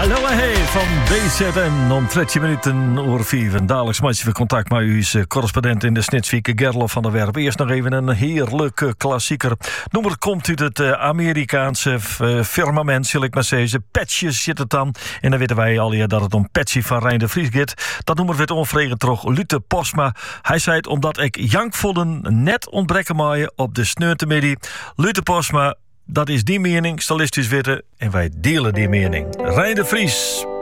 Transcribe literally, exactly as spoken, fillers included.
Hallo hey van B Z N om dertien minuten over vier. En dadelijk maak je contact met uw correspondent in de Snitsvieke, Gerlof van der Werf. Eerst nog even een heerlijke klassieker. Nummer komt uit het Amerikaanse firmament, zal ik maar zeggen. Patches zit het dan. En dan weten wij al ja, dat het om Patsy van Rijn de Vries gaat. Dat nummer werd onvregen terug Lute Postma. Hij zei het omdat ik jankvollen net ontbreken maaien op de sneutermiddag. Lute Postma. Dat is die mening, stalistisch weten, en wij delen die mening. Rijn de Vries.